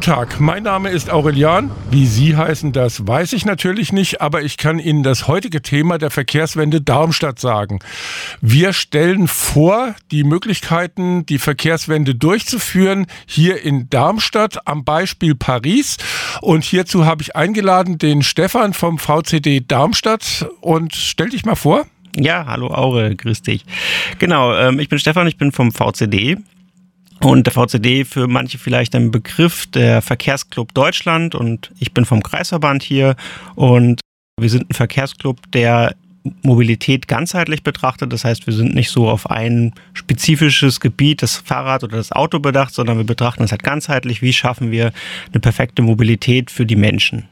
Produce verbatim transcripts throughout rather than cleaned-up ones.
Tag, mein Name ist Aurelian. Wie Sie heißen, das weiß ich natürlich nicht, aber ich kann Ihnen das heutige Thema der Verkehrswende Darmstadt sagen. Wir stellen vor, die Möglichkeiten, die Verkehrswende durchzuführen, hier in Darmstadt am Beispiel Paris. Und hierzu habe ich eingeladen den Stefan vom V C D Darmstadt. Und stell dich mal vor. Ja, hallo Aure, grüß dich. Genau, ähm, ich bin Stefan, ich bin vom V C D. Und der V C D, für manche vielleicht ein Begriff, der Verkehrsclub Deutschland, und ich bin vom Kreisverband hier, und wir sind ein Verkehrsclub, der Mobilität ganzheitlich betrachtet. Das heißt, wir sind nicht so auf ein spezifisches Gebiet, das Fahrrad oder das Auto bedacht, sondern wir betrachten es halt ganzheitlich. Wie schaffen wir eine perfekte Mobilität für die Menschen?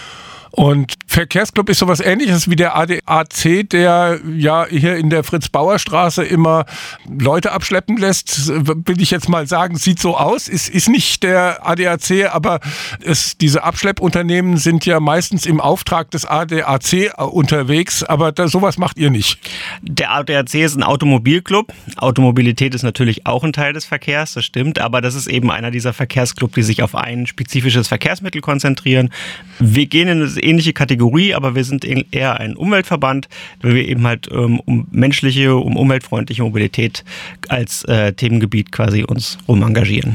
Und Verkehrsclub ist sowas Ähnliches wie der A D A C, der ja hier in der Fritz-Bauer-Straße immer Leute abschleppen lässt. Will ich jetzt mal sagen, sieht so aus. Ist, ist nicht der A D A C, aber es, diese Abschleppunternehmen sind ja meistens im Auftrag des A D A C unterwegs. Aber da, sowas macht ihr nicht. Der A D A C ist ein Automobilclub. Automobilität ist natürlich auch ein Teil des Verkehrs, das stimmt. Aber das ist eben einer dieser Verkehrsclubs, die sich auf ein spezifisches Verkehrsmittel konzentrieren. Wir gehen in eine ähnliche Kategorie, aber wir sind eher ein Umweltverband, weil wir eben halt ähm, um menschliche, um umweltfreundliche Mobilität als äh, Themengebiet quasi uns rum engagieren.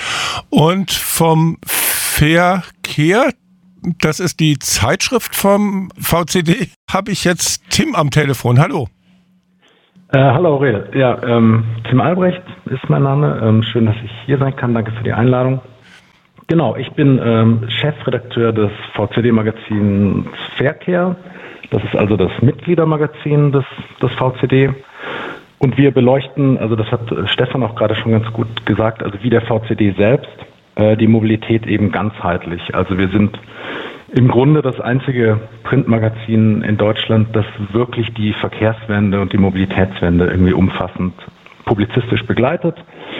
Und vom Verkehr, das ist die Zeitschrift vom V C D, habe ich jetzt Tim am Telefon. Hallo. Äh, hallo Aurel. Ja, ähm, Tim Albrecht ist mein Name. Ähm, schön, dass ich hier sein kann. Danke für die Einladung. Genau, ich bin ähm, Chefredakteur des V C D-Magazins Verkehr. Das ist also das Mitgliedermagazin des, des V C D. Und wir beleuchten, also das hat Stefan auch gerade schon ganz gut gesagt, also wie der V C D selbst, äh, die Mobilität eben ganzheitlich. Also wir sind im Grunde das einzige Printmagazin in Deutschland, das wirklich die Verkehrswende und die Mobilitätswende irgendwie umfassend publizistisch begleitet.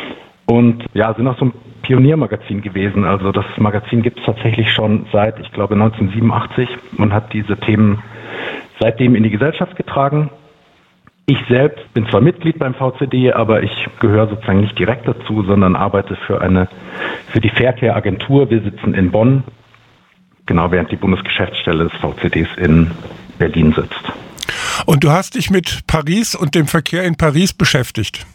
Und ja, sind auch so ein Pioniermagazin gewesen. Also das Magazin gibt es tatsächlich schon seit, ich glaube, neunzehnhundertsiebenundachtzig und hat diese Themen seitdem in die Gesellschaft getragen. Ich selbst bin zwar Mitglied beim V C D, aber ich gehöre sozusagen nicht direkt dazu, sondern arbeite für eine, für die Verkehr-Agentur. Wir sitzen in Bonn, genau, während die Bundesgeschäftsstelle des V C Ds in Berlin sitzt. Und du hast dich mit Paris und dem Verkehr in Paris beschäftigt?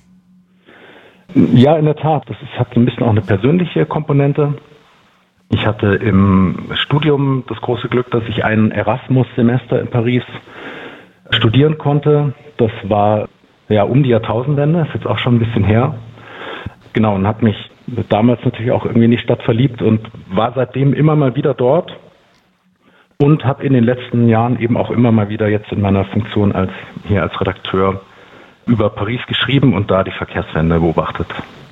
Ja, in der Tat. Das ist, hat so ein bisschen auch eine persönliche Komponente. Ich hatte im Studium das große Glück, dass ich ein Erasmus-Semester in Paris studieren konnte. Das war ja um die Jahrtausendwende, ist jetzt auch schon ein bisschen her. Genau, und habe mich damals natürlich auch irgendwie in die Stadt verliebt und war seitdem immer mal wieder dort und habe in den letzten Jahren eben auch immer mal wieder jetzt in meiner Funktion als hier als Redakteur über Paris geschrieben und da die Verkehrswende beobachtet.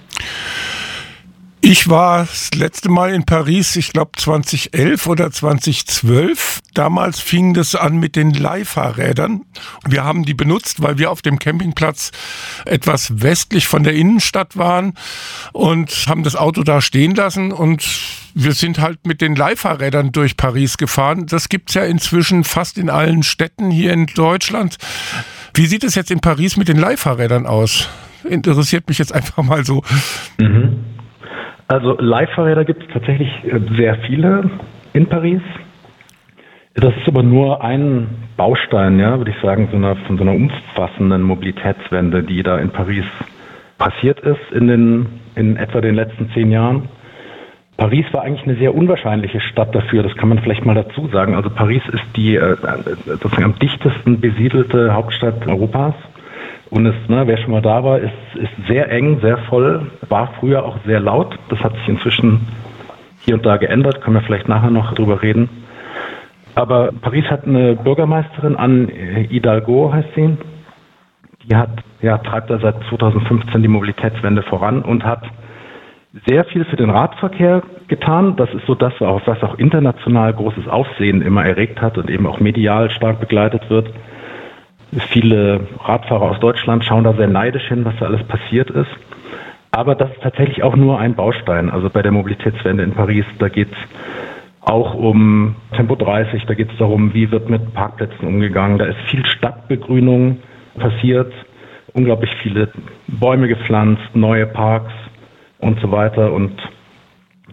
Ich war das letzte Mal in Paris, ich glaube zweitausendelf oder zweitausendzwölf. Damals fing das an mit den Leihfahrrädern. Wir haben die benutzt, weil wir auf dem Campingplatz etwas westlich von der Innenstadt waren und haben das Auto da stehen lassen und wir sind halt mit den Leihfahrrädern durch Paris gefahren. Das gibt's ja inzwischen fast in allen Städten hier in Deutschland. Wie sieht es jetzt in Paris mit den Leihfahrrädern aus? Interessiert mich jetzt einfach mal so. Mhm. Also Leihfahrräder gibt es tatsächlich sehr viele in Paris. Das ist aber nur ein Baustein, ja, würde ich sagen, so einer, von so einer umfassenden Mobilitätswende, die da in Paris passiert ist in, den, in etwa den letzten zehn Jahren. Paris war eigentlich eine sehr unwahrscheinliche Stadt dafür, das kann man vielleicht mal dazu sagen. Also Paris ist die äh, sozusagen am dichtesten besiedelte Hauptstadt Europas. Und es, ne, wer schon mal da war, ist, ist sehr eng, sehr voll, war früher auch sehr laut. Das hat sich inzwischen hier und da geändert, können wir vielleicht nachher noch drüber reden. Aber Paris hat eine Bürgermeisterin, Anne Hidalgo heißt sie. Die hat, ja, treibt da seit zweitausendfünfzehn die Mobilitätswende voran und hat sehr viel für den Radverkehr getan. Das ist so das, was auch international großes Aufsehen immer erregt hat und eben auch medial stark begleitet wird. Viele Radfahrer aus Deutschland schauen da sehr neidisch hin, was da alles passiert ist. Aber das ist tatsächlich auch nur ein Baustein. Also bei der Mobilitätswende in Paris, da geht es auch um Tempo dreißig, da geht es darum, wie wird mit Parkplätzen umgegangen. Da ist viel Stadtbegrünung passiert, unglaublich viele Bäume gepflanzt, neue Parks und so weiter. Und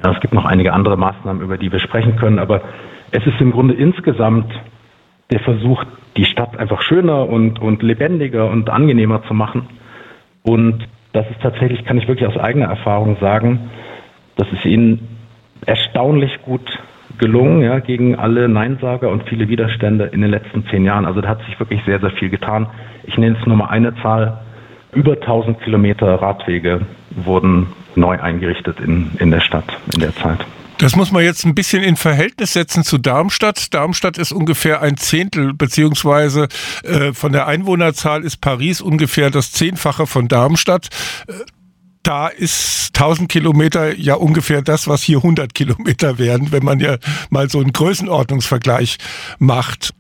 Es gibt noch einige andere Maßnahmen, über die wir sprechen können, aber es ist im Grunde insgesamt der Versuch, die Stadt einfach schöner und, und lebendiger und angenehmer zu machen. Und das ist tatsächlich, kann ich wirklich aus eigener Erfahrung sagen, das ist ihnen erstaunlich gut gelungen, ja, gegen alle Neinsager und viele Widerstände in den letzten zehn Jahren. Also da hat sich wirklich sehr, sehr viel getan. Ich nenne jetzt nur mal eine Zahl. Über tausend Kilometer Radwege wurden neu eingerichtet in, in der Stadt in der Zeit. Das muss man jetzt ein bisschen in Verhältnis setzen zu Darmstadt. Darmstadt ist ungefähr ein Zehntel, beziehungsweise äh, von der Einwohnerzahl ist Paris ungefähr das Zehnfache von Darmstadt. Äh, da ist tausend Kilometer ja ungefähr das, was hier hundert Kilometer wären, wenn man ja mal so einen Größenordnungsvergleich macht.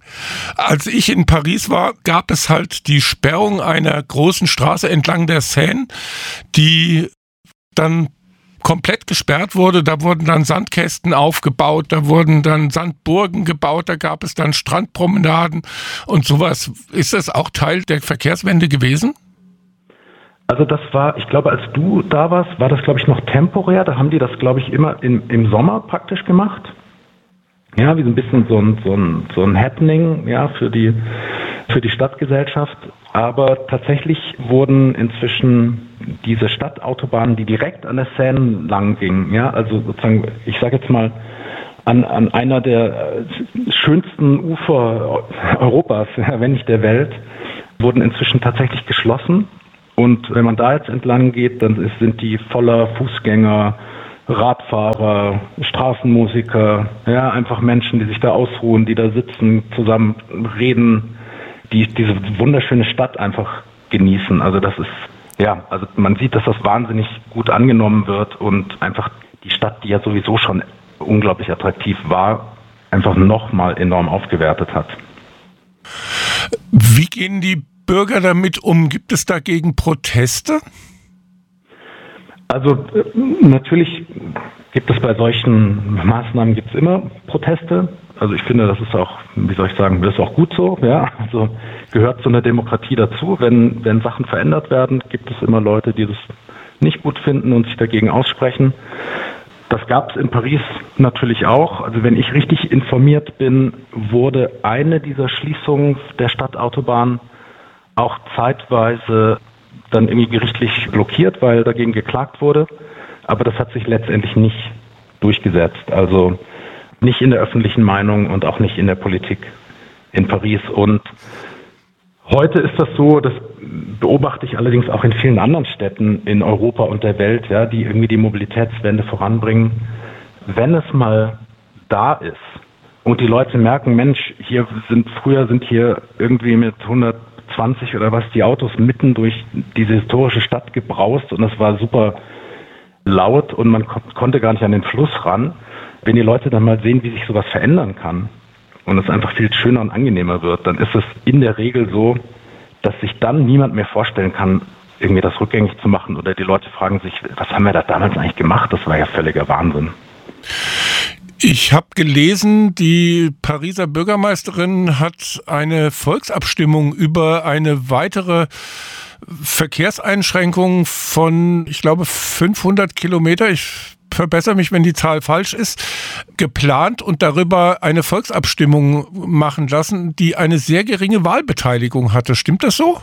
Als ich in Paris war, gab es halt die Sperrung einer großen Straße entlang der Seine, die dann komplett gesperrt wurde. Da wurden dann Sandkästen aufgebaut, da wurden dann Sandburgen gebaut, da gab es dann Strandpromenaden und sowas. Ist das auch Teil der Verkehrswende gewesen? Also das war, ich glaube, als du da warst, war das, glaube ich, noch temporär. Da haben die das, glaube ich, immer im, im Sommer praktisch gemacht. Ja, wie so ein bisschen so ein, so ein, so ein Happening, ja, für die, für die Stadtgesellschaft. Aber tatsächlich wurden inzwischen diese Stadtautobahnen, die direkt an der Seine lang gingen, ja, also sozusagen, ich sage jetzt mal, an, an einer der schönsten Ufer Europas, wenn nicht der Welt, wurden inzwischen tatsächlich geschlossen. Und wenn man da jetzt entlang geht, dann ist, sind die voller Fußgänger, Radfahrer, Straßenmusiker, ja, einfach Menschen, die sich da ausruhen, die da sitzen, zusammen reden, die diese wunderschöne Stadt einfach genießen. Also das ist, ja, also man sieht, dass das wahnsinnig gut angenommen wird und einfach die Stadt, die ja sowieso schon unglaublich attraktiv war, einfach nochmal enorm aufgewertet hat. Wie gehen die Bürger damit um? Gibt es dagegen Proteste? Also natürlich gibt es bei solchen Maßnahmen gibt's immer Proteste. Also ich finde, das ist auch, wie soll ich sagen, das ist auch gut so. Ja, also gehört zu einer Demokratie dazu. Wenn wenn Sachen verändert werden, gibt es immer Leute, die das nicht gut finden und sich dagegen aussprechen. Das gab es in Paris natürlich auch. Also wenn ich richtig informiert bin, wurde eine dieser Schließungen der Stadtautobahn auch zeitweise dann irgendwie gerichtlich blockiert, weil dagegen geklagt wurde. Aber das hat sich letztendlich nicht durchgesetzt. Also nicht in der öffentlichen Meinung und auch nicht in der Politik in Paris. Und heute ist das so, das beobachte ich allerdings auch in vielen anderen Städten in Europa und der Welt, ja, die irgendwie die Mobilitätswende voranbringen. Wenn es mal da ist und die Leute merken, Mensch, hier sind früher sind hier irgendwie mit hundertzwanzig oder was die Autos mitten durch diese historische Stadt gebraust und es war super laut und man ko- konnte gar nicht an den Fluss ran. Wenn die Leute dann mal sehen, wie sich sowas verändern kann und es einfach viel schöner und angenehmer wird, dann ist es in der Regel so, dass sich dann niemand mehr vorstellen kann, irgendwie das rückgängig zu machen oder die Leute fragen sich, was haben wir da damals eigentlich gemacht? Das war ja völliger Wahnsinn. Ich habe gelesen, die Pariser Bürgermeisterin hat eine Volksabstimmung über eine weitere Verkehrseinschränkung von, ich glaube, fünfhundert Kilometer, ich verbessere mich, wenn die Zahl falsch ist, geplant und darüber eine Volksabstimmung machen lassen, die eine sehr geringe Wahlbeteiligung hatte. Stimmt das so?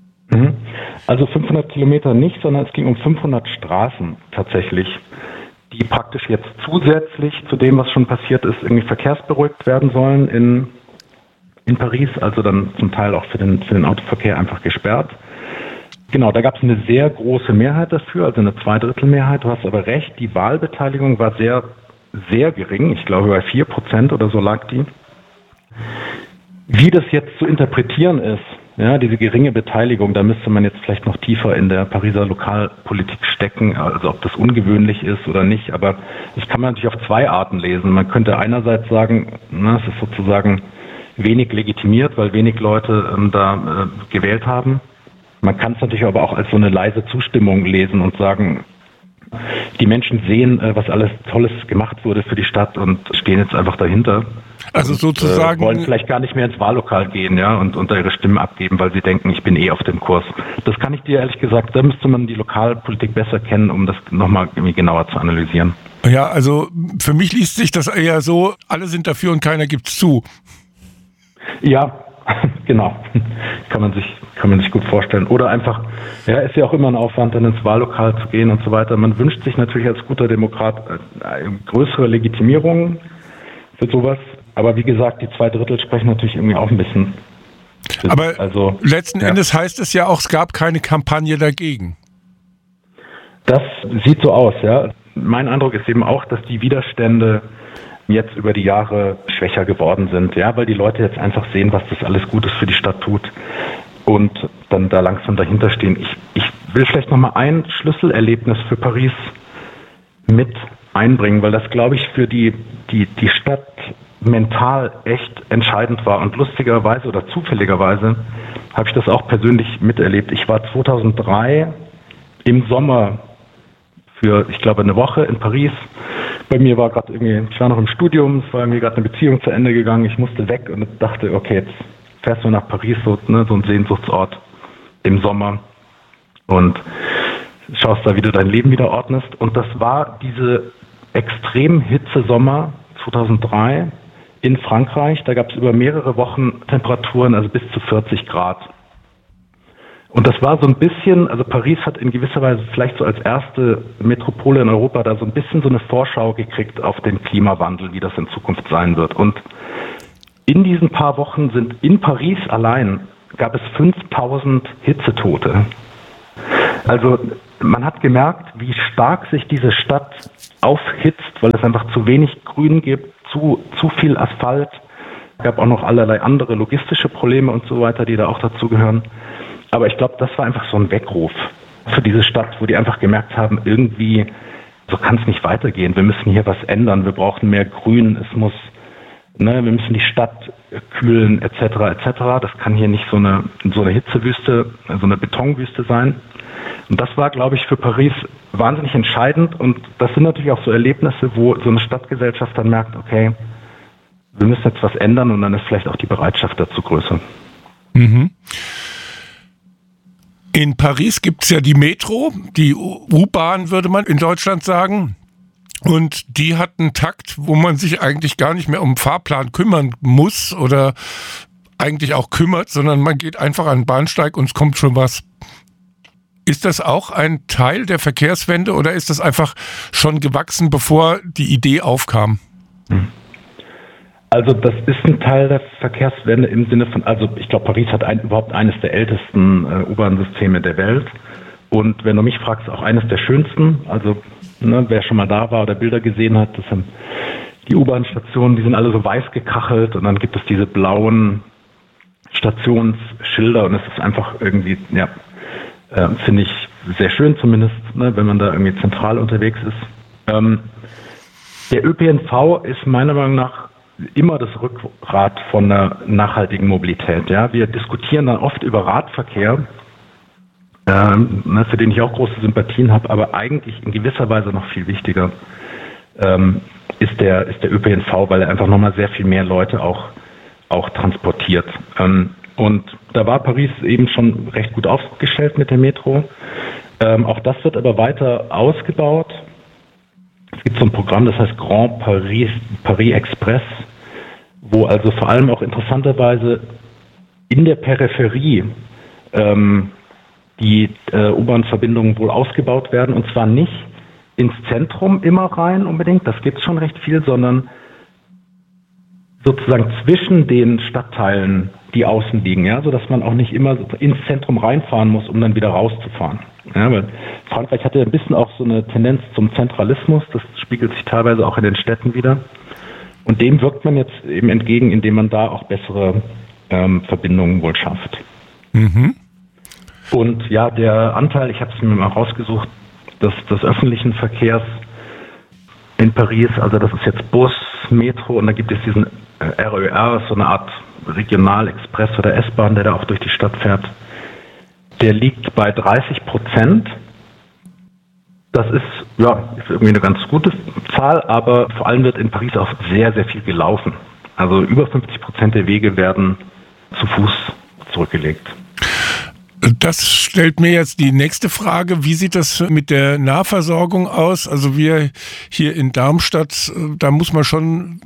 Also fünfhundert Kilometer nicht, sondern es ging um fünfhundert Straßen tatsächlich, die praktisch jetzt zusätzlich zu dem, was schon passiert ist, irgendwie verkehrsberuhigt werden sollen in, in Paris, also dann zum Teil auch für den, für den Autoverkehr einfach gesperrt. Genau, da gab es eine sehr große Mehrheit dafür, also eine Zweidrittelmehrheit. Du hast aber recht, die Wahlbeteiligung war sehr, sehr gering. Ich glaube, bei vier Prozent oder so lag die. Wie das jetzt zu interpretieren ist, ja, diese geringe Beteiligung, da müsste man jetzt vielleicht noch tiefer in der Pariser Lokalpolitik stecken, also ob das ungewöhnlich ist oder nicht. Aber das kann man natürlich auf zwei Arten lesen. Man könnte einerseits sagen, na, es ist sozusagen wenig legitimiert, weil wenig Leute ähm, da äh, gewählt haben. Man kann es natürlich aber auch als so eine leise Zustimmung lesen und sagen, die Menschen sehen, was alles Tolles gemacht wurde für die Stadt und stehen jetzt einfach dahinter. Also und, sozusagen äh, wollen vielleicht gar nicht mehr ins Wahllokal gehen, ja, und, und da ihre Stimmen abgeben, weil sie denken, ich bin eh auf dem Kurs. Das kann ich dir ehrlich gesagt, da müsste man die Lokalpolitik besser kennen, um das nochmal irgendwie genauer zu analysieren. Ja, also für mich liest sich das eher so, alle sind dafür und keiner gibt's zu. Ja, genau. Kann man sich, kann man sich gut vorstellen. Oder einfach, ja, ist ja auch immer ein Aufwand, dann ins Wahllokal zu gehen und so weiter. Man wünscht sich natürlich als guter Demokrat eine größere Legitimierung für sowas. Aber wie gesagt, die zwei Drittel sprechen natürlich irgendwie auch ein bisschen. Aber also, letzten ja. Endes heißt es ja auch, es gab keine Kampagne dagegen. Das sieht so aus, ja. Mein Eindruck ist eben auch, dass die Widerstände jetzt über die Jahre schwächer geworden sind, ja, weil die Leute jetzt einfach sehen, was das alles Gutes für die Stadt tut und dann da langsam dahinter stehen. Ich, ich will vielleicht nochmal ein Schlüsselerlebnis für Paris mit einbringen, weil das, glaube ich, für die, die, die Stadt mental echt entscheidend war und lustigerweise oder zufälligerweise habe ich das auch persönlich miterlebt. Ich war zweitausenddrei im Sommer für, ich glaube, eine Woche in Paris. Bei mir war gerade irgendwie, ich war noch im Studium, es war irgendwie gerade eine Beziehung zu Ende gegangen, ich musste weg und dachte, okay, jetzt fährst du nach Paris, so, ne, so ein Sehnsuchtsort im Sommer und schaust da, wie du dein Leben wieder ordnest. Und das war diese extrem Hitze-Sommer zweitausenddrei in Frankreich. Da gab es über mehrere Wochen Temperaturen, also bis zu vierzig Grad. Und das war so ein bisschen, also Paris hat in gewisser Weise vielleicht so als erste Metropole in Europa da so ein bisschen so eine Vorschau gekriegt auf den Klimawandel, wie das in Zukunft sein wird. Und in diesen paar Wochen sind in Paris allein, gab es fünftausend Hitzetote. Also man hat gemerkt, wie stark sich diese Stadt aufhitzt, weil es einfach zu wenig Grün gibt, zu, zu viel Asphalt. Es gab auch noch allerlei andere logistische Probleme und so weiter, die da auch dazugehören. Aber ich glaube, das war einfach so ein Weckruf für diese Stadt, wo die einfach gemerkt haben, irgendwie, so kann es nicht weitergehen. Wir müssen hier was ändern. Wir brauchen mehr Grün. Es muss, ne, wir müssen die Stadt kühlen, et cetera, et cetera. Das kann hier nicht so eine, so eine Hitzewüste, so eine Betonwüste sein. Und das war, glaube ich, für Paris wahnsinnig entscheidend. Und das sind natürlich auch so Erlebnisse, wo so eine Stadtgesellschaft dann merkt, okay, wir müssen jetzt was ändern und dann ist vielleicht auch die Bereitschaft dazu größer. Mhm. In Paris gibt es ja die Metro, die U-Bahn würde man in Deutschland sagen. Und die hat einen Takt, wo man sich eigentlich gar nicht mehr um den Fahrplan kümmern muss oder eigentlich auch kümmert, sondern man geht einfach an den Bahnsteig und es kommt schon was. Ist das auch ein Teil der Verkehrswende oder ist das einfach schon gewachsen, bevor die Idee aufkam? Also das ist ein Teil der Verkehrswende im Sinne von, also ich glaube, Paris hat ein, überhaupt eines der ältesten äh, U-Bahn-Systeme der Welt. Und wenn du mich fragst, auch eines der schönsten. Also ne, wer schon mal da war oder Bilder gesehen hat, das sind die U-Bahn-Stationen, die sind alle so weiß gekachelt und dann gibt es diese blauen Stationsschilder und es ist einfach irgendwie, ja, äh, finde ich sehr schön zumindest, ne, wenn man da irgendwie zentral unterwegs ist. Ähm, der Ö P N V ist meiner Meinung nach immer das Rückgrat von einer nachhaltigen Mobilität. Ja, wir diskutieren dann oft über Radverkehr, ähm, ne, für den ich auch große Sympathien habe, aber eigentlich in gewisser Weise noch viel wichtiger ähm, ist der ist der Ö P N V, weil er einfach nochmal sehr viel mehr Leute auch auch transportiert. Ähm, und da war Paris eben schon recht gut aufgestellt mit der Metro. Ähm, auch das wird aber weiter ausgebaut. Es gibt so ein Programm, das heißt Grand Paris, Paris Express, wo also vor allem auch interessanterweise in der Peripherie ähm, die äh, U-Bahn-Verbindungen wohl ausgebaut werden. Und zwar nicht ins Zentrum immer rein unbedingt, das gibt es schon recht viel, sondern sozusagen zwischen den Stadtteilen, die außen liegen, ja, sodass man auch nicht immer ins Zentrum reinfahren muss, um dann wieder rauszufahren. Ja, weil Frankreich hatte ein bisschen auch so eine Tendenz zum Zentralismus, das spiegelt sich teilweise auch in den Städten wieder. Und dem wirkt man jetzt eben entgegen, indem man da auch bessere ähm, Verbindungen wohl schafft. Mhm. Und ja, der Anteil, ich habe es mir mal rausgesucht, des, des öffentlichen Verkehrs in Paris, also das ist jetzt Bus, Metro und da gibt es diesen äh, R Ö R, so eine Art Regionalexpress oder S-Bahn, der da auch durch die Stadt fährt. Der liegt bei dreißig Prozent. Das ist ja ist irgendwie eine ganz gute Zahl, aber vor allem wird in Paris auch sehr, sehr viel gelaufen. Also über fünfzig Prozent der Wege werden zu Fuß zurückgelegt. Das stellt mir jetzt die nächste Frage. Wie sieht das mit der Nahversorgung aus? Also wir hier in Darmstadt, da muss man schon...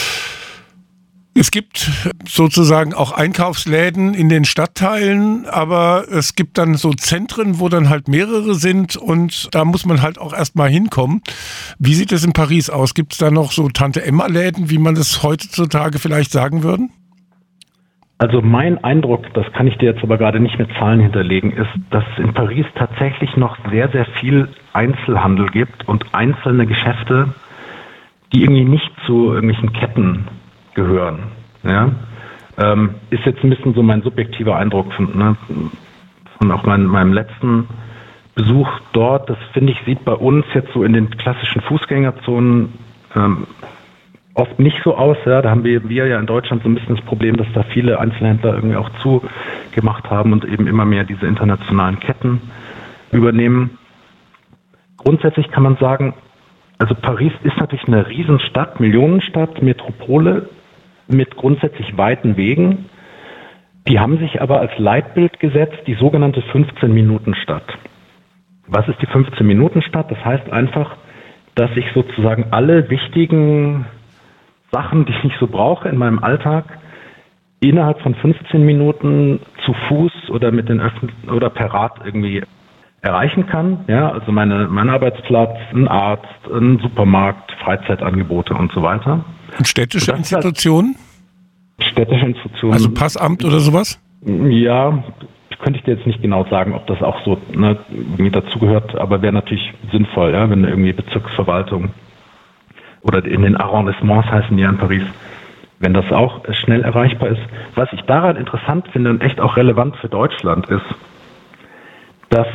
Es gibt sozusagen auch Einkaufsläden in den Stadtteilen, aber es gibt dann so Zentren, wo dann halt mehrere sind und da muss man halt auch erstmal hinkommen. Wie sieht es in Paris aus? Gibt es da noch so Tante-Emma-Läden, wie man das heutzutage vielleicht sagen würde? Also mein Eindruck, das kann ich dir jetzt aber gerade nicht mit Zahlen hinterlegen, ist, dass es in Paris tatsächlich noch sehr, sehr viel Einzelhandel gibt und einzelne Geschäfte, die irgendwie nicht zu irgendwelchen Ketten gehören. Ja? Ähm, ist jetzt ein bisschen so mein subjektiver Eindruck von, ne, von auch mein, meinem letzten Besuch dort. Das finde ich, sieht bei uns jetzt so in den klassischen Fußgängerzonen ähm, oft nicht so aus. Ja? Da haben wir, wir ja in Deutschland so ein bisschen das Problem, dass da viele Einzelhändler irgendwie auch zugemacht haben und eben immer mehr diese internationalen Ketten übernehmen. Grundsätzlich kann man sagen, also Paris ist natürlich eine Riesenstadt, Millionenstadt, Metropole mit grundsätzlich weiten Wegen. Die haben sich aber als Leitbild gesetzt, die sogenannte fünfzehn-Minuten-Stadt. Was ist die fünfzehn-Minuten-Stadt? Das heißt einfach, dass ich sozusagen alle wichtigen Sachen, die ich so brauche in meinem Alltag, innerhalb von fünfzehn Minuten zu Fuß oder mit den Öffn- oder per Rad irgendwie erreichen kann. Ja, also meine, mein Arbeitsplatz, ein Arzt, ein Supermarkt, Freizeitangebote und so weiter. Und städtische und Institutionen? Halt städtische Institutionen. Also Passamt oder sowas? Ja, könnte ich dir jetzt nicht genau sagen, ob das auch so, ne, irgendwie dazugehört, aber wäre natürlich sinnvoll, ja, wenn irgendwie Bezirksverwaltung oder in den Arrondissements heißen die ja in Paris, wenn das auch schnell erreichbar ist. Was ich daran interessant finde und echt auch relevant für Deutschland ist, dass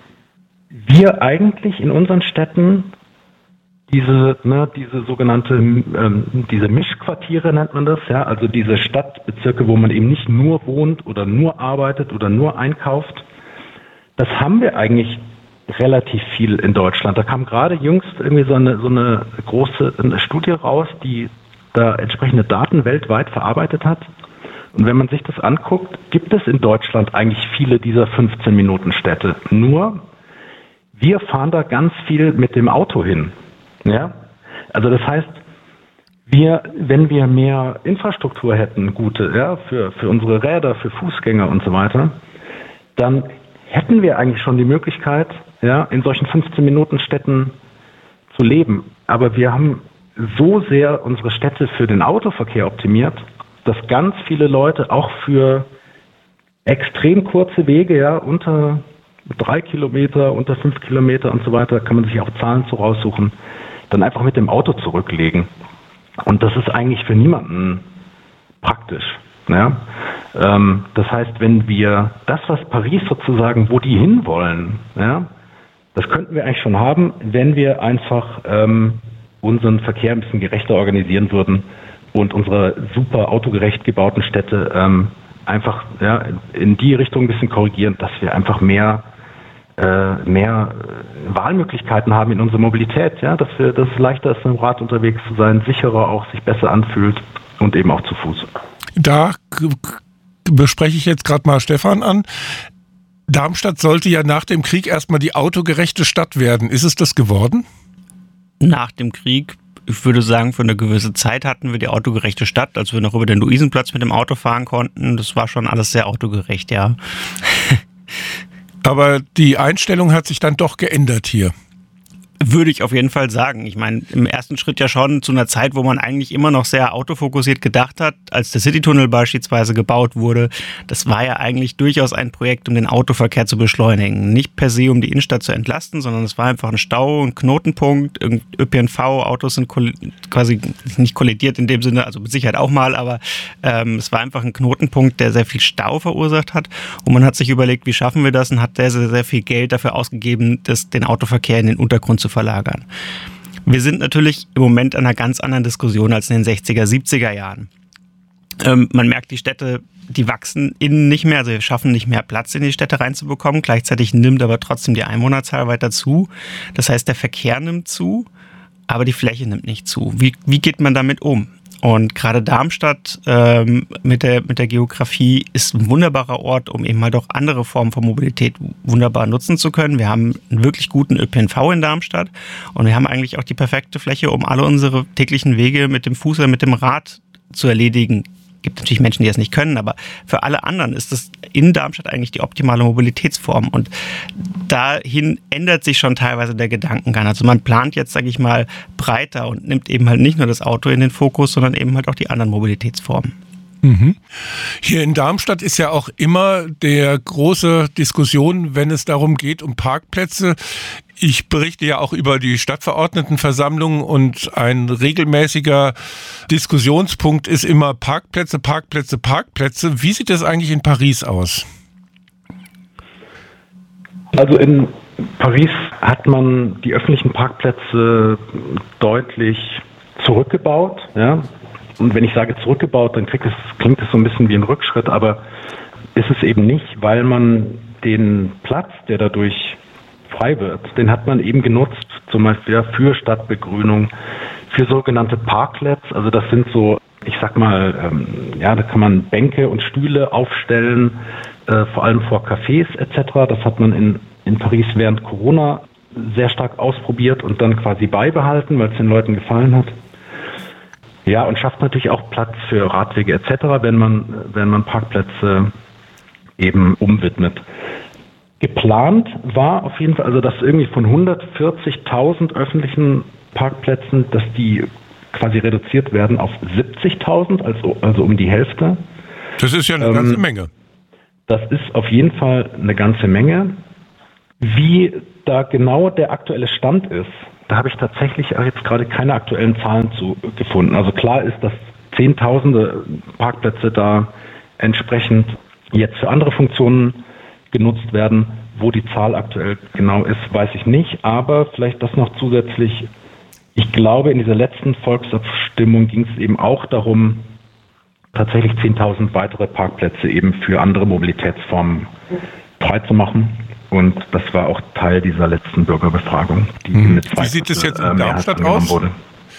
wir eigentlich in unseren Städten diese, ne, diese sogenannte, ähm, diese Mischquartiere nennt man das, ja, also diese Stadtbezirke, wo man eben nicht nur wohnt oder nur arbeitet oder nur einkauft, das haben wir eigentlich relativ viel in Deutschland. Da kam gerade jüngst irgendwie so eine, so eine große eine Studie raus, die da entsprechende Daten weltweit verarbeitet hat. Und wenn man sich das anguckt, gibt es in Deutschland eigentlich viele dieser fünfzehn-Minuten-Städte. Nur, wir fahren da ganz viel mit dem Auto hin. Ja? Also das heißt, wir, wenn wir mehr Infrastruktur hätten, gute, ja, für, für unsere Räder, für Fußgänger und so weiter, dann hätten wir eigentlich schon die Möglichkeit, ja, in solchen fünfzehn-Minuten-Städten zu leben. Aber wir haben so sehr unsere Städte für den Autoverkehr optimiert, dass ganz viele Leute auch für extrem kurze Wege, ja, unter drei Kilometer, unter fünf Kilometer und so weiter, kann man sich auch Zahlen zu raussuchen, dann einfach mit dem Auto zurücklegen. Und das ist eigentlich für niemanden praktisch. Ja? Ähm, das heißt, wenn wir das, was Paris sozusagen, wo die hinwollen, ja, das könnten wir eigentlich schon haben, wenn wir einfach ähm, unseren Verkehr ein bisschen gerechter organisieren würden und unsere super autogerecht gebauten Städte ähm, einfach, ja, in die Richtung ein bisschen korrigieren, dass wir einfach mehr äh, mehr Wahlmöglichkeiten haben in unserer Mobilität, ja, dass wir, dass es leichter ist, mit dem Rad unterwegs zu sein, sicherer auch, sich besser anfühlt und eben auch zu Fuß. Da bespreche ich jetzt gerade mal Stefan an. Darmstadt sollte ja nach dem Krieg erstmal die autogerechte Stadt werden. Ist es das geworden? Nach dem Krieg, ich würde sagen, für eine gewisse Zeit hatten wir die autogerechte Stadt, als wir noch über den Luisenplatz mit dem Auto fahren konnten. Das war schon alles sehr autogerecht, ja. Aber die Einstellung hat sich dann doch geändert hier. Würde ich auf jeden Fall sagen. Ich meine, im ersten Schritt ja schon zu einer Zeit, wo man eigentlich immer noch sehr autofokussiert gedacht hat, als der Citytunnel beispielsweise gebaut wurde. Das war ja eigentlich durchaus ein Projekt, um den Autoverkehr zu beschleunigen. Nicht per se, um die Innenstadt zu entlasten, sondern es war einfach ein Stau, ein Knotenpunkt. Ö P N V-Autos sind quasi nicht kollidiert in dem Sinne, also mit Sicherheit auch mal, aber ähm, es war einfach ein Knotenpunkt, der sehr viel Stau verursacht hat. Und man hat sich überlegt, wie schaffen wir das, und hat sehr, sehr, sehr viel Geld dafür ausgegeben, das, den Autoverkehr in den Untergrund zu verlagern. Wir sind natürlich im Moment an einer ganz anderen Diskussion als in den sechziger, siebziger Jahren. Ähm, man merkt, die Städte, die wachsen innen nicht mehr, also wir schaffen nicht mehr Platz in die Städte reinzubekommen. Gleichzeitig nimmt aber trotzdem die Einwohnerzahl weiter zu. Das heißt, der Verkehr nimmt zu, aber die Fläche nimmt nicht zu. Wie, wie geht man damit um? Und gerade Darmstadt ähm, mit der, mit der Geografie ist ein wunderbarer Ort, um eben halt auch andere Formen von Mobilität wunderbar nutzen zu können. Wir haben einen wirklich guten Ö P N V in Darmstadt und wir haben eigentlich auch die perfekte Fläche, um alle unsere täglichen Wege mit dem Fuß oder mit dem Rad zu erledigen. Es gibt natürlich Menschen, die das nicht können, aber für alle anderen ist das in Darmstadt eigentlich die optimale Mobilitätsform. Und dahin ändert sich schon teilweise der Gedankengang. Also man plant jetzt, sage ich mal, breiter und nimmt eben halt nicht nur das Auto in den Fokus, sondern eben halt auch die anderen Mobilitätsformen. Mhm. Hier in Darmstadt ist ja auch immer der große Diskussion, wenn es darum geht, um Parkplätze. Ich berichte ja auch über die Stadtverordnetenversammlung und ein regelmäßiger Diskussionspunkt ist immer Parkplätze, Parkplätze, Parkplätze. Wie sieht das eigentlich in Paris aus? Also in Paris hat man die öffentlichen Parkplätze deutlich zurückgebaut, ja. Und wenn ich sage zurückgebaut, dann klingt es, klingt es so ein bisschen wie ein Rückschritt, aber ist es eben nicht, weil man den Platz, der dadurch frei wird, den hat man eben genutzt, zum Beispiel für Stadtbegrünung, für sogenannte Parklets. Also das sind so, ich sag mal, ähm, ja, da kann man Bänke und Stühle aufstellen, äh, vor allem vor Cafés et cetera. Das hat man in, in Paris während Corona sehr stark ausprobiert und dann quasi beibehalten, weil es den Leuten gefallen hat. Ja, und schafft natürlich auch Platz für Radwege et cetera, wenn man, wenn man Parkplätze eben umwidmet. Geplant war auf jeden Fall, also dass irgendwie von hundertvierzigtausend öffentlichen Parkplätzen, dass die quasi reduziert werden auf siebzigtausend, also, also um die Hälfte. Das ist ja eine ähm, ganze Menge. Das ist auf jeden Fall eine ganze Menge. Wie da genau der aktuelle Stand ist, da habe ich tatsächlich jetzt gerade keine aktuellen Zahlen zu gefunden. Also klar ist, dass Zehntausende Parkplätze da entsprechend jetzt für andere Funktionen genutzt werden. Wo die Zahl aktuell genau ist, weiß ich nicht. Aber vielleicht das noch zusätzlich. Ich glaube, in dieser letzten Volksabstimmung ging es eben auch darum, tatsächlich zehntausend weitere Parkplätze eben für andere Mobilitätsformen freizumachen. Und das war auch Teil dieser letzten Bürgerbefragung. Die hm. mit Wie sieht es jetzt in Darmstadt aus? Wurde.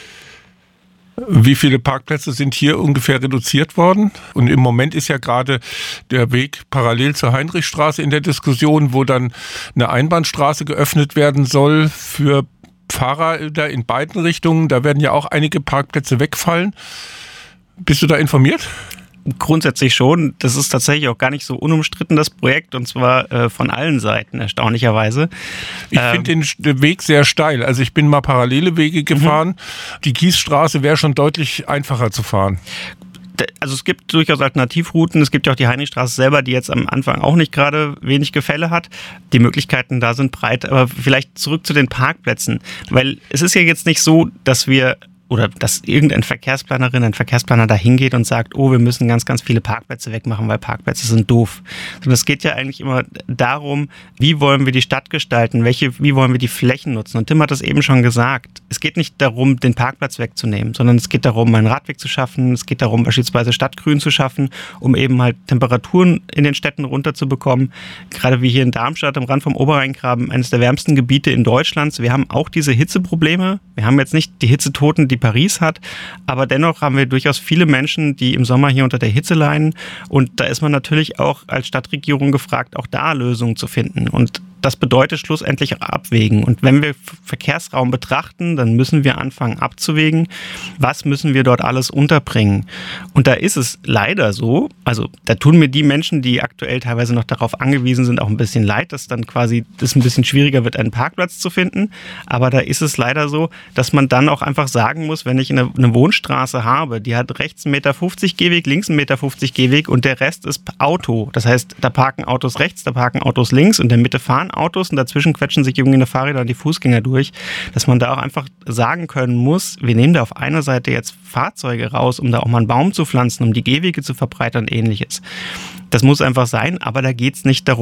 Wie viele Parkplätze sind hier ungefähr reduziert worden? Und im Moment ist ja gerade der Weg parallel zur Heinrichstraße in der Diskussion, wo dann eine Einbahnstraße geöffnet werden soll für Fahrräder in beiden Richtungen. Da werden ja auch einige Parkplätze wegfallen. Bist du da informiert? Grundsätzlich schon. Das ist tatsächlich auch gar nicht so unumstritten, das Projekt, und zwar äh, von allen Seiten, erstaunlicherweise. Ich ähm, finde den Weg sehr steil. Also ich bin mal parallele Wege gefahren. Mhm. Die Kiesstraße wäre schon deutlich einfacher zu fahren. Also es gibt durchaus Alternativrouten. Es gibt ja auch die Heinrichstraße selber, die jetzt am Anfang auch nicht gerade wenig Gefälle hat. Die Möglichkeiten da sind breit. Aber vielleicht zurück zu den Parkplätzen. Weil es ist ja jetzt nicht so, dass wir oder dass irgendein Verkehrsplanerin, ein Verkehrsplaner da hingeht und sagt, oh, wir müssen ganz, ganz viele Parkplätze wegmachen, weil Parkplätze sind doof. Sondern es geht ja eigentlich immer darum, wie wollen wir die Stadt gestalten, welche, wie wollen wir die Flächen nutzen. Und Tim hat das eben schon gesagt. Es geht nicht darum, den Parkplatz wegzunehmen, sondern es geht darum, einen Radweg zu schaffen. Es geht darum, beispielsweise Stadtgrün zu schaffen, um eben halt Temperaturen in den Städten runterzubekommen. Gerade wie hier in Darmstadt am Rand vom Oberrheingraben, eines der wärmsten Gebiete in Deutschlands. Wir haben auch diese Hitzeprobleme. Wir haben jetzt nicht die Hitzetoten, die Paris hat, aber dennoch haben wir durchaus viele Menschen, die im Sommer hier unter der Hitze leiden, und da ist man natürlich auch als Stadtregierung gefragt, auch da Lösungen zu finden, und das bedeutet schlussendlich auch abwägen. Und wenn wir Verkehrsraum betrachten, dann müssen wir anfangen abzuwägen, was müssen wir dort alles unterbringen. Und da ist es leider so, also da tun mir die Menschen, die aktuell teilweise noch darauf angewiesen sind, auch ein bisschen leid, dass dann quasi das ein bisschen schwieriger wird, einen Parkplatz zu finden. Aber da ist es leider so, dass man dann auch einfach sagen muss, wenn ich eine, eine Wohnstraße habe, die hat rechts einen Meter fünfzig Gehweg, links einen Meter fünfzig Gehweg und der Rest ist Auto. Das heißt, da parken Autos rechts, da parken Autos links und in der Mitte fahren Autos und dazwischen quetschen sich irgendwie eine Fahrräder und die Fußgänger durch, dass man da auch einfach sagen können muss, wir nehmen da auf einer Seite jetzt Fahrzeuge raus, um da auch mal einen Baum zu pflanzen, um die Gehwege zu verbreitern und ähnliches. Das muss einfach sein, aber da geht es nicht darum,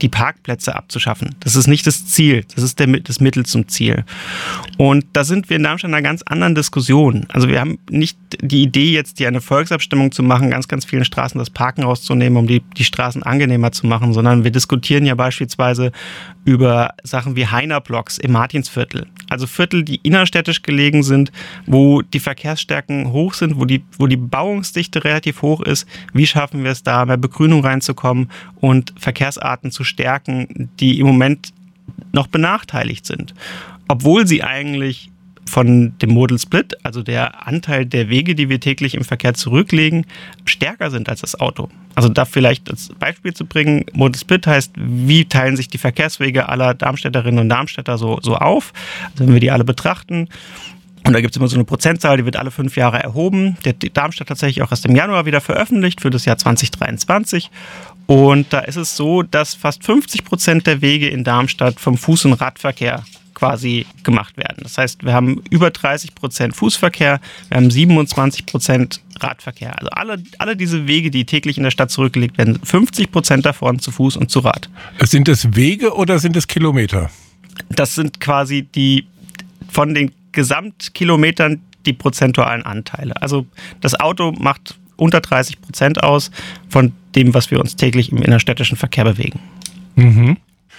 die Parkplätze abzuschaffen. Das ist nicht das Ziel, das ist der, das Mittel zum Ziel. Und da sind wir in Darmstadt in einer ganz anderen Diskussion. Also wir haben nicht die Idee, jetzt hier eine Volksabstimmung zu machen, ganz, ganz vielen Straßen das Parken rauszunehmen, um die, die Straßen angenehmer zu machen, sondern wir diskutieren ja beispielsweise über Sachen wie Heiner-Blocks im Martinsviertel. Also Viertel, die innerstädtisch gelegen sind, wo die Verkehrsstärken hoch sind, wo die, wo die Bebauungsdichte relativ hoch ist. Wie schaffen wir es da, mehr Begrünung reinzukommen und Verkehrsarten zu stärken, die im Moment noch benachteiligt sind, obwohl sie eigentlich von dem Modal Split, also der Anteil der Wege, die wir täglich im Verkehr zurücklegen, stärker sind als das Auto. Also da vielleicht als Beispiel zu bringen, Modal Split heißt, wie teilen sich die Verkehrswege aller Darmstädterinnen und Darmstädter so, so auf, also wenn wir die alle betrachten. Und da gibt es immer so eine Prozentzahl, die wird alle fünf Jahre erhoben. Der Darmstadt tatsächlich auch erst im Januar wieder veröffentlicht für das Jahr zwanzig dreiundzwanzig. Und da ist es so, dass fast fünfzig Prozent der Wege in Darmstadt vom Fuß- und Radverkehr quasi gemacht werden. Das heißt, wir haben über dreißig Prozent Fußverkehr, wir haben siebenundzwanzig Prozent Radverkehr. Also alle, alle diese Wege, die täglich in der Stadt zurückgelegt werden, fünfzig Prozent davon zu Fuß und zu Rad. Sind es Wege oder sind es Kilometer? Das sind quasi die von den Gesamtkilometern die prozentualen Anteile. Also das Auto macht unter dreißig Prozent aus von dem, was wir uns täglich im innerstädtischen Verkehr bewegen. Mhm.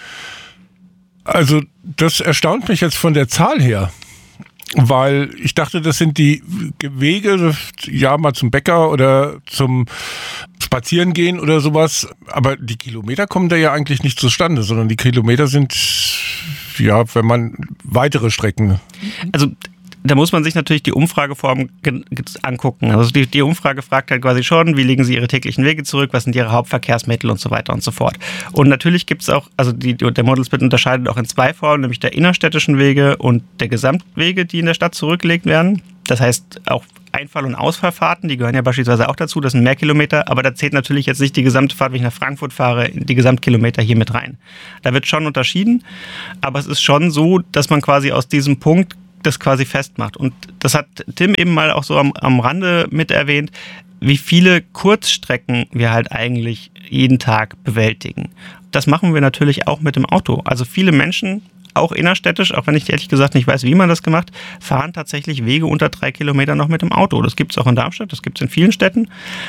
Also das erstaunt mich jetzt von der Zahl her, weil ich dachte, das sind die Wege, ja mal zum Bäcker oder zum Spazierengehen oder sowas, aber die Kilometer kommen da ja eigentlich nicht zustande, sondern die Kilometer sind, ja, wenn man weitere Strecken... Also da muss man sich natürlich die Umfrageform angucken. Also die, die Umfrage fragt halt quasi schon, wie legen Sie Ihre täglichen Wege zurück, was sind Ihre Hauptverkehrsmittel und so weiter und so fort. Und natürlich gibt es auch, also die, der Modal Split unterscheidet auch in zwei Formen, nämlich der innerstädtischen Wege und der Gesamtwege, die in der Stadt zurückgelegt werden. Das heißt auch Einfall- und Ausfallfahrten, die gehören ja beispielsweise auch dazu, das sind mehr Kilometer, aber da zählt natürlich jetzt nicht die gesamte Fahrt, wenn ich nach Frankfurt fahre, die Gesamtkilometer hier mit rein. Da wird schon unterschieden, aber es ist schon so, dass man quasi aus diesem Punkt das quasi festmacht. Und das hat Tim eben mal auch so am, am Rande mit erwähnt, wie viele Kurzstrecken wir halt eigentlich jeden Tag bewältigen. Das machen wir natürlich auch mit dem Auto. Also viele Menschen, auch innerstädtisch, auch wenn ich ehrlich gesagt nicht weiß, wie man das gemacht, fahren tatsächlich Wege unter drei Kilometer noch mit dem Auto. Das gibt es auch in Darmstadt, das gibt es in vielen Städten.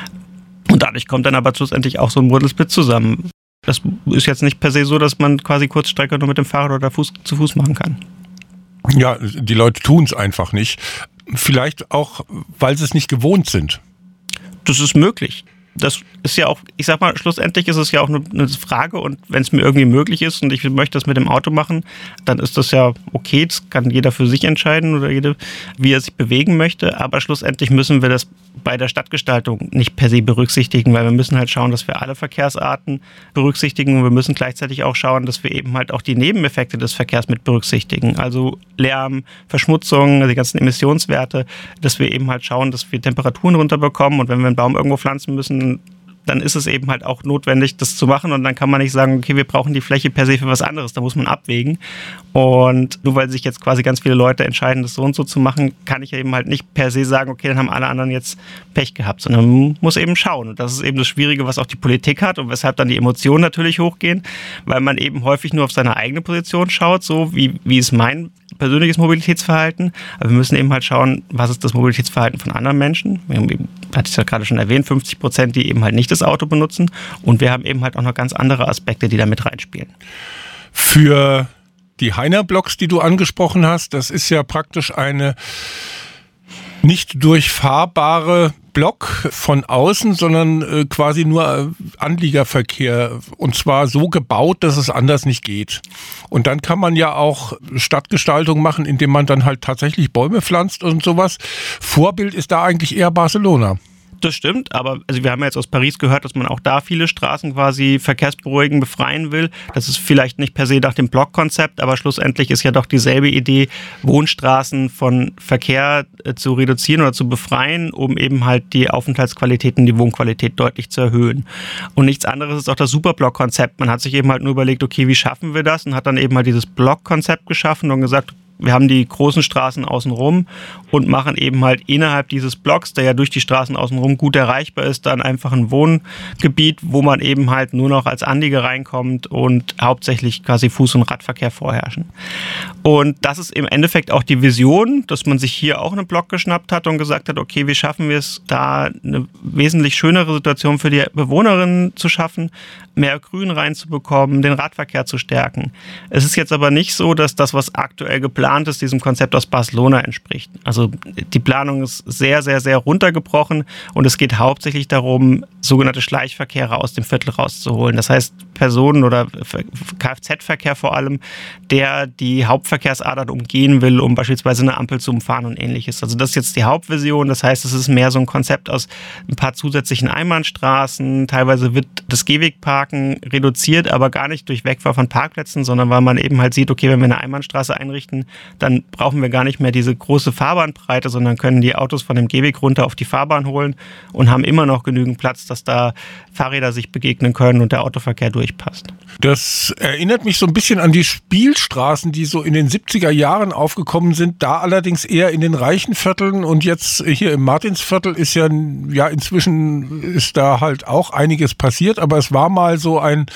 Und dadurch kommt dann aber schlussendlich auch so ein Modal Split zusammen. Das ist jetzt nicht per se so, dass man quasi Kurzstrecke nur mit dem Fahrrad oder Fuß, zu Fuß machen kann. Ja, die Leute tun es einfach nicht. Vielleicht auch, weil sie es nicht gewohnt sind. Das ist möglich. Das ist ja auch, ich sag mal, schlussendlich ist es ja auch eine Frage und wenn es mir irgendwie möglich ist und ich möchte das mit dem Auto machen, dann ist das ja okay, das kann jeder für sich entscheiden oder jede, wie er sich bewegen möchte, aber schlussendlich müssen wir das bei der Stadtgestaltung nicht per se berücksichtigen, weil wir müssen halt schauen, dass wir alle Verkehrsarten berücksichtigen und wir müssen gleichzeitig auch schauen, dass wir eben halt auch die Nebeneffekte des Verkehrs mit berücksichtigen, also Lärm, Verschmutzung, die ganzen Emissionswerte, dass wir eben halt schauen, dass wir Temperaturen runterbekommen und wenn wir einen Baum irgendwo pflanzen müssen, dann ist es eben halt auch notwendig, das zu machen und dann kann man nicht sagen, okay, wir brauchen die Fläche per se für was anderes, da muss man abwägen und nur weil sich jetzt quasi ganz viele Leute entscheiden, das so und so zu machen, kann ich eben halt nicht per se sagen, okay, dann haben alle anderen jetzt Pech gehabt, sondern man muss eben schauen und das ist eben das Schwierige, was auch die Politik hat und weshalb dann die Emotionen natürlich hochgehen, weil man eben häufig nur auf seine eigene Position schaut, so wie, wie ist mein persönliches Mobilitätsverhalten, aber wir müssen eben halt schauen, was ist das Mobilitätsverhalten von anderen Menschen, wir haben eben, hatte ich ja gerade schon erwähnt, fünfzig Prozent, die eben halt nicht das Auto benutzen und wir haben eben halt auch noch ganz andere Aspekte, die da mit reinspielen. Für die Heiner-Blocks, die du angesprochen hast, das ist ja praktisch eine nicht durchfahrbare Block von außen, sondern äh, quasi nur äh, Anliegerverkehr und zwar so gebaut, dass es anders nicht geht. Und dann kann man ja auch Stadtgestaltung machen, indem man dann halt tatsächlich Bäume pflanzt und sowas. Vorbild ist da eigentlich eher Barcelona. Das stimmt, aber also wir haben ja jetzt aus Paris gehört, dass man auch da viele Straßen quasi verkehrsberuhigen, befreien will. Das ist vielleicht nicht per se nach dem Blockkonzept, aber schlussendlich ist ja doch dieselbe Idee, Wohnstraßen von Verkehr äh, zu reduzieren oder zu befreien, um eben halt die Aufenthaltsqualität und die Wohnqualität deutlich zu erhöhen. Und nichts anderes ist auch das Superblock-Konzept. Man hat sich eben halt nur überlegt, okay, wie schaffen wir das? Und hat dann eben halt dieses Blockkonzept geschaffen und gesagt, wir haben die großen Straßen außenrum und machen eben halt innerhalb dieses Blocks, der ja durch die Straßen außenrum gut erreichbar ist, dann einfach ein Wohngebiet, wo man eben halt nur noch als Anlieger reinkommt und hauptsächlich quasi Fuß- und Radverkehr vorherrschen. Und das ist im Endeffekt auch die Vision, dass man sich hier auch einen Block geschnappt hat und gesagt hat, okay, wie schaffen wir es, da eine wesentlich schönere Situation für die Bewohnerinnen zu schaffen, mehr Grün reinzubekommen, den Radverkehr zu stärken. Es ist jetzt aber nicht so, dass das, was aktuell geplant ist, diesem Konzept aus Barcelona entspricht. Also die Planung ist sehr, sehr, sehr runtergebrochen und es geht hauptsächlich darum, sogenannte Schleichverkehre aus dem Viertel rauszuholen. Das heißt, Personen- oder Kfz-Verkehr vor allem, der die Hauptverkehrsadern umgehen will, um beispielsweise eine Ampel zu umfahren und ähnliches. Also das ist jetzt die Hauptvision. Das heißt, es ist mehr so ein Konzept aus ein paar zusätzlichen Einbahnstraßen. Teilweise wird das Gehwegparken reduziert, aber gar nicht durch Wegfall von Parkplätzen, sondern weil man eben halt sieht, okay, wenn wir eine Einbahnstraße einrichten, dann brauchen wir gar nicht mehr diese große Fahrbahnbreite, sondern können die Autos von dem Gehweg runter auf die Fahrbahn holen und haben immer noch genügend Platz, dass da Fahrräder sich begegnen können und der Autoverkehr durchpasst. Das erinnert mich so ein bisschen an die Spielstraßen, die so in den siebziger Jahren aufgekommen sind, da allerdings eher in den reichen Vierteln und jetzt hier im Martinsviertel ist ja, ja inzwischen ist da halt auch einiges passiert, aber es war mal so ein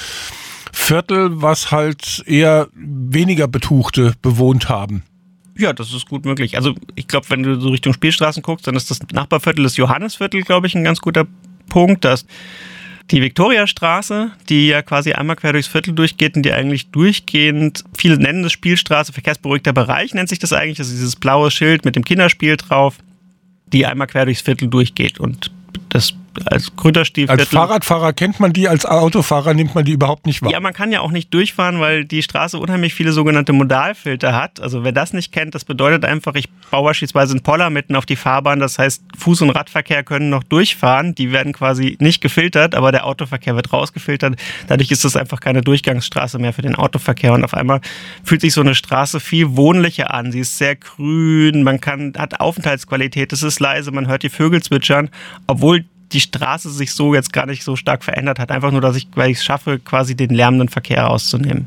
Viertel, was halt eher weniger Betuchte bewohnt haben. Ja, das ist gut möglich. Also ich glaube, wenn du so Richtung Spielstraßen guckst, dann ist das Nachbarviertel, das Johannisviertel, glaube ich, ein ganz guter Punkt. Das die Viktoriastraße, die ja quasi einmal quer durchs Viertel durchgeht und die eigentlich durchgehend, viele nennen das Spielstraße, verkehrsberuhigter Bereich nennt sich das eigentlich, das ist dieses blaue Schild mit dem Kinderspiel drauf, die einmal quer durchs Viertel durchgeht und das als Gründerstiefviertel. Als Fahrradfahrer kennt man die, als Autofahrer nimmt man die überhaupt nicht wahr. Ja, man kann ja auch nicht durchfahren, weil die Straße unheimlich viele sogenannte Modalfilter hat. Also wer das nicht kennt, das bedeutet einfach, ich baue beispielsweise einen Poller mitten auf die Fahrbahn, das heißt Fuß- und Radverkehr können noch durchfahren, die werden quasi nicht gefiltert, aber der Autoverkehr wird rausgefiltert. Dadurch ist das einfach keine Durchgangsstraße mehr für den Autoverkehr und auf einmal fühlt sich so eine Straße viel wohnlicher an. Sie ist sehr grün, man kann, hat Aufenthaltsqualität, es ist leise, man hört die Vögel zwitschern, obwohl die Straße sich so jetzt gar nicht so stark verändert hat. Einfach nur, dass ich, weil ich es schaffe, quasi den lärmenden Verkehr rauszunehmen.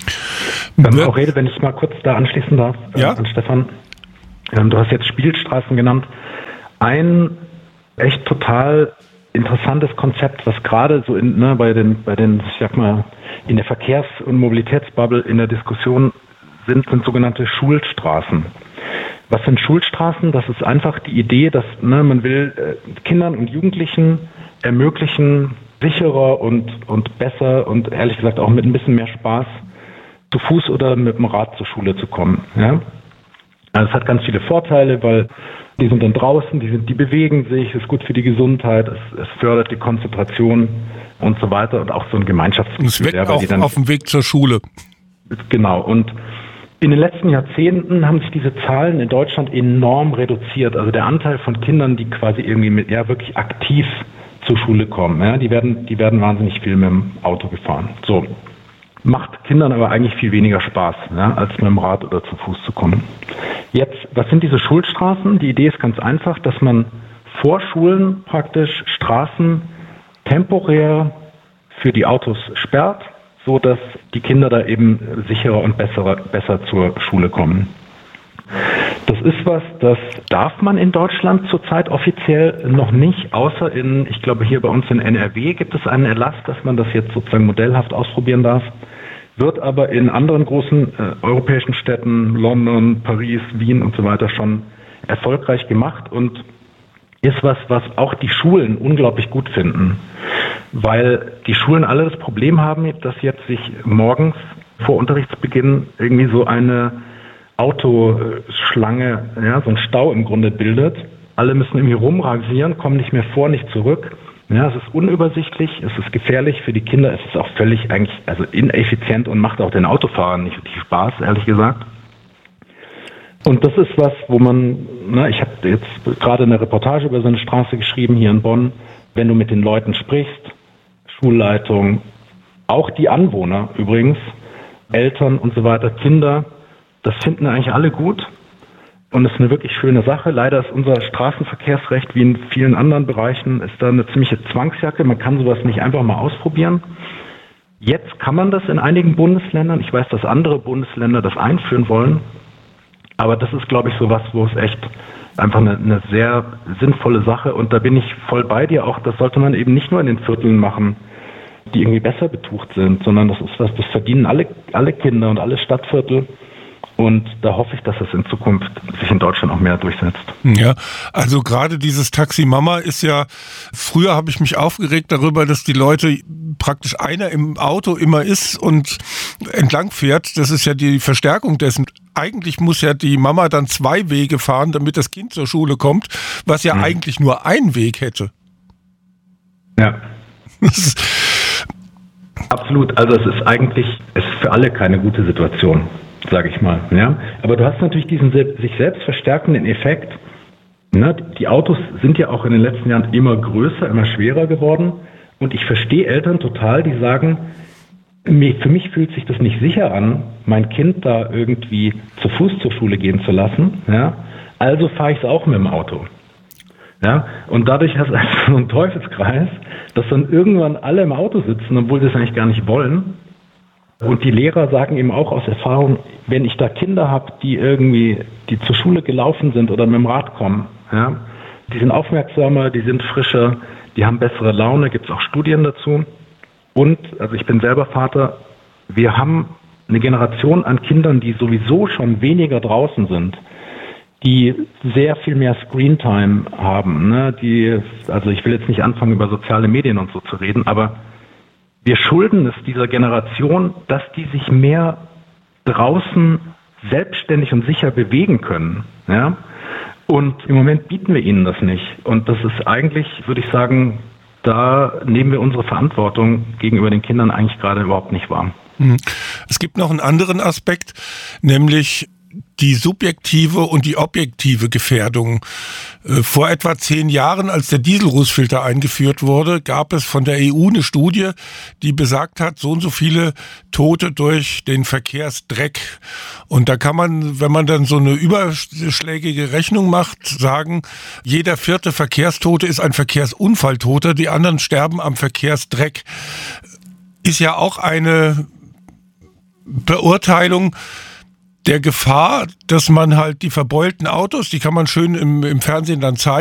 Ähm, auch Rede, wenn ich mal kurz da anschließen darf, ja? äh, an Stefan. Ähm, du hast jetzt Spielstraßen genannt. Ein echt total interessantes Konzept, was gerade so in, ne, bei den, bei den, ich sag mal, in der Verkehrs- und Mobilitätsbubble in der Diskussion sind, sind sogenannte Schulstraßen. Was sind Schulstraßen? Das ist einfach die Idee, dass ne, man will äh, Kindern und Jugendlichen ermöglichen, sicherer und, und besser und ehrlich gesagt auch mit ein bisschen mehr Spaß zu Fuß oder mit dem Rad zur Schule zu kommen. Ja? Also es hat ganz viele Vorteile, weil die sind dann draußen, die, sind, die bewegen sich, es ist gut für die Gesundheit, es, es fördert die Konzentration und so weiter und auch so ein Gemeinschaftsgefühl. Und es weckt auch dann auf dem Weg zur Schule. Genau, und in den letzten Jahrzehnten haben sich diese Zahlen in Deutschland enorm reduziert. Also der Anteil von Kindern, die quasi irgendwie mit, ja, wirklich aktiv zur Schule kommen, ja, die werden, die werden wahnsinnig viel mit dem Auto gefahren. So. Macht Kindern aber eigentlich viel weniger Spaß, ja, als mit dem Rad oder zu Fuß zu kommen. Jetzt, was sind diese Schulstraßen? Die Idee ist ganz einfach, dass man vor Schulen praktisch Straßen temporär für die Autos sperrt, so dass die Kinder da eben sicherer und besser, besser zur Schule kommen. Das ist was, das darf man in Deutschland zurzeit offiziell noch nicht, außer in, ich glaube hier bei uns in N R W gibt es einen Erlass, dass man das jetzt sozusagen modellhaft ausprobieren darf, wird aber in anderen großen äh, europäischen Städten, London, Paris, Wien und so weiter schon erfolgreich gemacht und ist was, was auch die Schulen unglaublich gut finden. Weil die Schulen alle das Problem haben, dass jetzt sich morgens vor Unterrichtsbeginn irgendwie so eine Autoschlange, ja, so ein Stau im Grunde bildet. Alle müssen irgendwie rumrasieren, kommen nicht mehr vor, nicht zurück. Ja, es ist unübersichtlich, es ist gefährlich für die Kinder, es ist auch völlig eigentlich, also ineffizient und macht auch den Autofahrern nicht wirklich Spaß, ehrlich gesagt. Und das ist was, wo man, na, ich habe jetzt gerade eine Reportage über so eine Straße geschrieben hier in Bonn, wenn du mit den Leuten sprichst, Schulleitung, auch die Anwohner übrigens, Eltern und so weiter, Kinder, das finden eigentlich alle gut und es ist eine wirklich schöne Sache. Leider ist unser Straßenverkehrsrecht wie in vielen anderen Bereichen ist da eine ziemliche Zwangsjacke, man kann sowas nicht einfach mal ausprobieren. Jetzt kann man das in einigen Bundesländern, ich weiß, dass andere Bundesländer das einführen wollen. Aber das ist, glaube ich, so was, wo es echt einfach eine, eine sehr sinnvolle Sache, und da bin ich voll bei dir auch, das sollte man eben nicht nur in den Vierteln machen, die irgendwie besser betucht sind, sondern das ist was, das verdienen alle, alle Kinder und alle Stadtviertel. Und da hoffe ich, dass es in Zukunft sich in Deutschland auch mehr durchsetzt. Ja, also gerade dieses Taxi Mama ist ja, früher habe ich mich aufgeregt darüber, dass die Leute praktisch einer im Auto immer ist und entlang fährt. Das ist ja die Verstärkung dessen. Eigentlich muss ja die Mama dann zwei Wege fahren, damit das Kind zur Schule kommt, was ja mhm. eigentlich nur einen Weg hätte. Ja. Absolut. Also es ist eigentlich, es ist für alle keine gute Situation, sage ich mal. Ja? Aber du hast natürlich diesen sich selbst verstärkenden Effekt. Ne? Die Autos sind ja auch in den letzten Jahren immer größer, immer schwerer geworden. Und ich verstehe Eltern total, die sagen, für mich fühlt sich das nicht sicher an, mein Kind da irgendwie zu Fuß zur Schule gehen zu lassen. Ja? Also fahre ich es auch mit dem Auto. Ja? Und dadurch hast du so einen Teufelskreis, dass dann irgendwann alle im Auto sitzen, obwohl sie es eigentlich gar nicht wollen. Und die Lehrer sagen eben auch aus Erfahrung, wenn ich da Kinder habe, die irgendwie, die zur Schule gelaufen sind oder mit dem Rad kommen, ja, die sind aufmerksamer, die sind frischer, die haben bessere Laune, gibt es auch Studien dazu. Und, also ich bin selber Vater, wir haben eine Generation an Kindern, die sowieso schon weniger draußen sind, die sehr viel mehr Screentime haben, ne, die, also ich will jetzt nicht anfangen, über soziale Medien und so zu reden, aber wir schulden es dieser Generation, dass die sich mehr draußen selbstständig und sicher bewegen können. Ja? Und im Moment bieten wir ihnen das nicht. Und das ist eigentlich, würde ich sagen, da nehmen wir unsere Verantwortung gegenüber den Kindern eigentlich gerade überhaupt nicht wahr. Es gibt noch einen anderen Aspekt, nämlich die subjektive und die objektive Gefährdung. Vor etwa zehn Jahren, als der Dieselrußfilter eingeführt wurde, gab es von der E U eine Studie, die besagt hat, so und so viele Tote durch den Verkehrsdreck. Und da kann man, wenn man dann so eine überschlägige Rechnung macht, sagen, jeder vierte Verkehrstote ist ein Verkehrsunfalltoter, die anderen sterben am Verkehrsdreck. Ist ja auch eine Beurteilung der Gefahr, dass man halt die verbeulten Autos, die kann man schön im, im Fernsehen dann zeigen,